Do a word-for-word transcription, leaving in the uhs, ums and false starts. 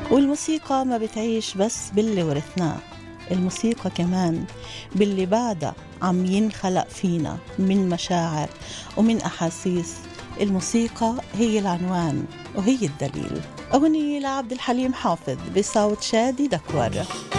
والموسيقى ما بتعيش بس باللي ورثناه، الموسيقى كمان باللي بعدها عم ينخلق فينا من مشاعر ومن أحاسيس. الموسيقى هي العنوان وهي الدليل. أغنية لعبد الحليم حافظ بصوت شادي دكور.